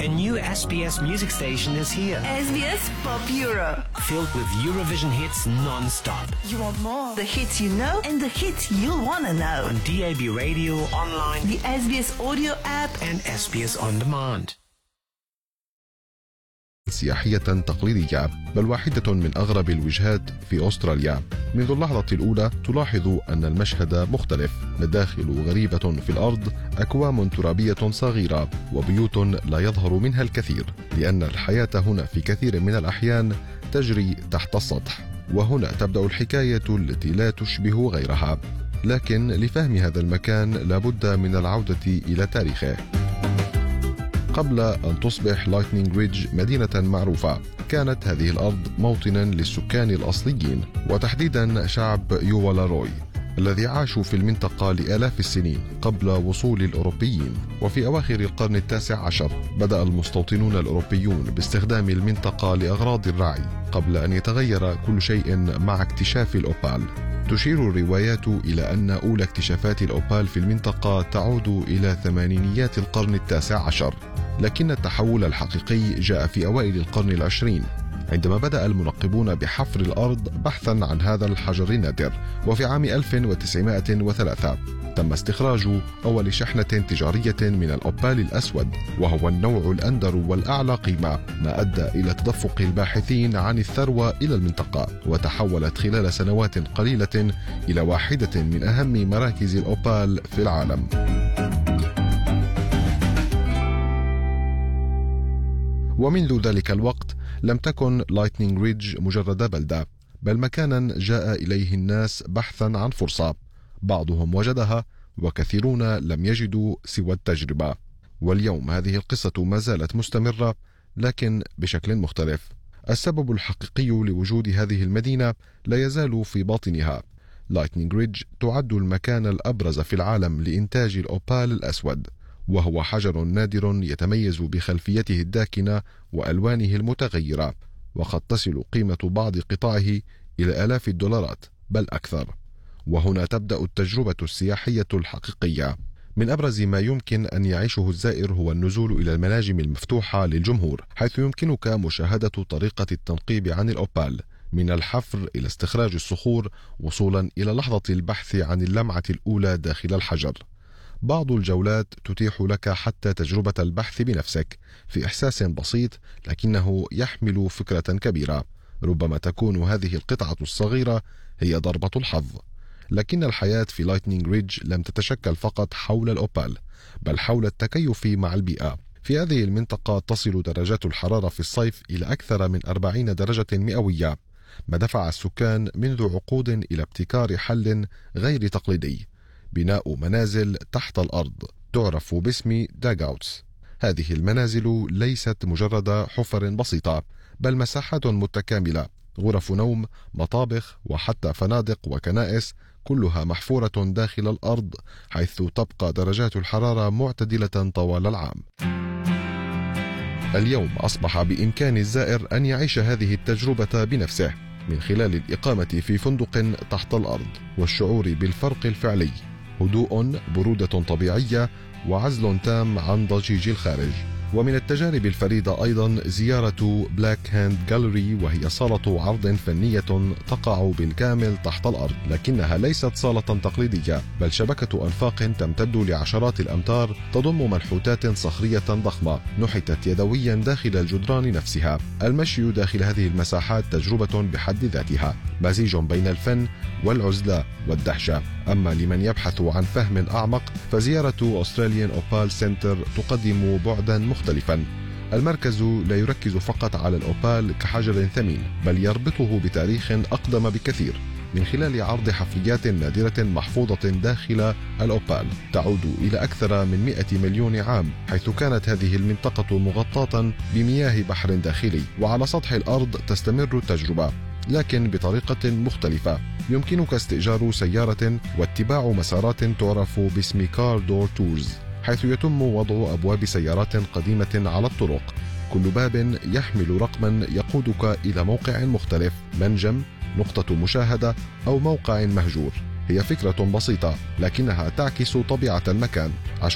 A new SBS music station is here. SBS Pop Euro. Filled with Eurovision hits non-stop. You want more? The hits you know and the hits you'll want to know. On DAB radio, online, the SBS audio app and SBS On Demand. سياحية تقليدية، بل واحدة من أغرب الوجهات في أستراليا. منذ اللحظة الأولى تلاحظ أن المشهد مختلف. مداخل غريبة في الأرض، أكوام ترابية صغيرة، وبيوت لا يظهر منها الكثير، لأن الحياة هنا في كثير من الأحيان تجري تحت السطح. وهنا تبدأ الحكاية التي لا تشبه غيرها. لكن لفهم هذا المكان لابد من العودة إلى تاريخه. قبل أن تصبح لايتنينغ ريدج مدينة معروفة، كانت هذه الأرض موطنا للسكان الأصليين، وتحديدا شعب يولاروي الذي عاشوا في المنطقة لآلاف السنين قبل وصول الأوروبيين. وفي أواخر القرن التاسع عشر بدأ المستوطنون الأوروبيون باستخدام المنطقة لأغراض الرعي، قبل أن يتغير كل شيء مع اكتشاف الأوبال. تشير الروايات إلى أن أولى اكتشافات الأوبال في المنطقة تعود إلى ثمانينيات القرن التاسع عشر، لكن التحول الحقيقي جاء في أوائل القرن العشرين، عندما بدأ المنقبون بحفر الأرض بحثا عن هذا الحجر النادر. وفي عام 1903 تم استخراج أول شحنة تجارية من الأوبال الأسود، وهو النوع الأندر والأعلى قيمة، ما أدى إلى تدفق الباحثين عن الثروة إلى المنطقة، وتحولت خلال سنوات قليلة إلى واحدة من أهم مراكز الأوبال في العالم. ومنذ ذلك الوقت لم تكن لايتنينغ ريدج مجرد بلدة، بل مكانا جاء إليه الناس بحثا عن فرصة. بعضهم وجدها، وكثيرون لم يجدوا سوى التجربة. واليوم هذه القصة ما زالت مستمرة، لكن بشكل مختلف. السبب الحقيقي لوجود هذه المدينة لا يزال في باطنها. لايتنينغ ريدج تعد المكان الأبرز في العالم لإنتاج الأوبال الأسود، وهو حجر نادر يتميز بخلفيته الداكنة وألوانه المتغيرة، وقد تصل قيمة بعض قطعه إلى آلاف الدولارات بل أكثر. وهنا تبدأ التجربة السياحية الحقيقية. من أبرز ما يمكن أن يعيشه الزائر هو النزول إلى المناجم المفتوحة للجمهور، حيث يمكنك مشاهدة طريقة التنقيب عن الأوبال، من الحفر إلى استخراج الصخور، وصولا إلى لحظة البحث عن اللمعة الأولى داخل الحجر. بعض الجولات تتيح لك حتى تجربة البحث بنفسك في إحساس بسيط، لكنه يحمل فكرة كبيرة. ربما تكون هذه القطعة الصغيرة هي ضربة الحظ. لكن الحياة في لايتنينغ ريدج لم تتشكل فقط حول الأوبال، بل حول التكيف مع البيئة. في هذه المنطقة تصل درجات الحرارة في الصيف إلى أكثر من 40 درجة مئوية، ما دفع السكان منذ عقود إلى ابتكار حل غير تقليدي: بناء منازل تحت الأرض تعرف باسم داغاوتس. هذه المنازل ليست مجرد حفر بسيطة، بل مساحات متكاملة، غرف نوم، مطابخ، وحتى فنادق وكنائس، كلها محفورة داخل الأرض، حيث تبقى درجات الحرارة معتدلة طوال العام. اليوم أصبح بإمكان الزائر أن يعيش هذه التجربة بنفسه، من خلال الإقامة في فندق تحت الأرض والشعور بالفرق الفعلي: هدوء، برودة طبيعية، وعزل تام عن ضجيج الخارج. ومن التجارب الفريدة أيضا زيارة بلاك هاند جاليري، وهي صالة عرض فنية تقع بالكامل تحت الأرض، لكنها ليست صالة تقليدية، بل شبكة أنفاق تمتد لعشرات الأمتار، تضم منحوتات صخرية ضخمة نحتت يدويا داخل الجدران نفسها. المشي داخل هذه المساحات تجربة بحد ذاتها، مزيج بين الفن والعزلة والدهشة. أما لمن يبحث عن فهم أعمق، فزيارة Australian Opal Center تقدم بعدا مختلفا. المركز لا يركز فقط على الأوبال كحجر ثمين، بل يربطه بتاريخ أقدم بكثير، من خلال عرض حفريات نادرة محفوظة داخل الأوبال تعود إلى أكثر من 100 مليون عام، حيث كانت هذه المنطقة مغطاة بمياه بحر داخلي. وعلى سطح الأرض تستمر التجربة، لكن بطريقة مختلفة. يمكنك استئجار سيارة واتباع مسارات تعرف باسم كار دور تورز، حيث يتم وضع أبواب سيارات قديمة على الطرق. كل باب يحمل رقما يقودك إلى موقع مختلف: منجم، نقطة مشاهدة، أو موقع مهجور. هي فكرة بسيطة، لكنها تعكس طبيعة المكان: